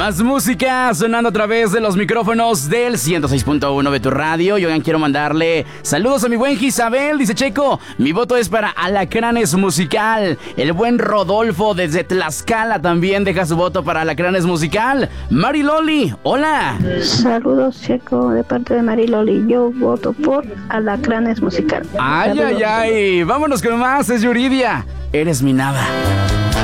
Más música sonando a través de los micrófonos del 106.1 de tu radio. Y oigan, quiero mandarle saludos a mi buen Gisabel. Dice Checo, mi voto es para Alacranes Musical. El buen Rodolfo desde Tlaxcala también deja su voto para Alacranes Musical. Mariloli, hola. Saludos, Checo, de parte de Mariloli. Yo voto por Alacranes Musical. Ay, Saludos. ay, ay. Vámonos con más, es Yuridia. Eres mi nada.